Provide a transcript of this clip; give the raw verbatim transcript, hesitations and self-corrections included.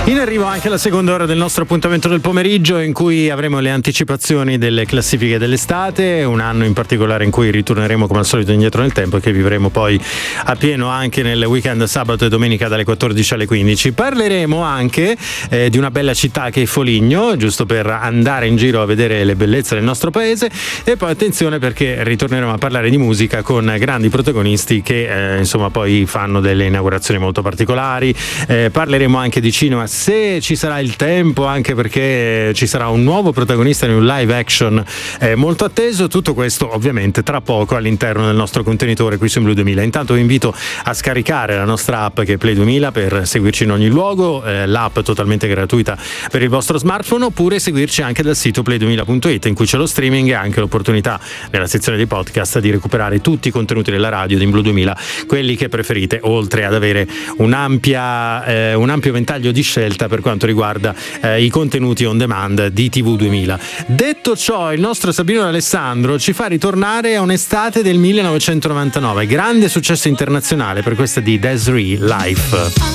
In arrivo anche la seconda ora del nostro appuntamento del pomeriggio, in cui avremo le anticipazioni delle classifiche dell'estate, un anno in particolare in cui ritorneremo come al solito indietro nel tempo e che vivremo poi a pieno anche nel weekend sabato e domenica dalle quattordici alle quindici. Parleremo anche eh, di una bella città che è Foligno, giusto per andare in giro a vedere le bellezze del nostro paese, e poi attenzione perché ritorneremo a parlare di musica con grandi protagonisti che eh, insomma poi fanno delle inaugurazioni molto particolari. Eh, parleremo anche di cinema se ci sarà il tempo, anche perché ci sarà un nuovo protagonista in un live action eh, molto atteso. Tutto questo ovviamente tra poco all'interno del nostro contenitore qui su Blu duemila. Intanto vi invito a scaricare la nostra app che è Play duemila per seguirci in ogni luogo, eh, l'app totalmente gratuita per il vostro smartphone, oppure seguirci anche dal sito play duemila punto it, in cui c'è lo streaming e anche l'opportunità nella sezione dei podcast di recuperare tutti i contenuti della radio di Blu duemila, quelli che preferite, oltre ad avere un'ampia, eh, un ampio ventaglio di scelte per quanto riguarda eh, i contenuti on demand di T V duemila. Detto ciò, il nostro Sabino D'Alessandro ci fa ritornare a un'estate del millenovecentonovantanove, grande successo internazionale per questa di Des'ree, Life.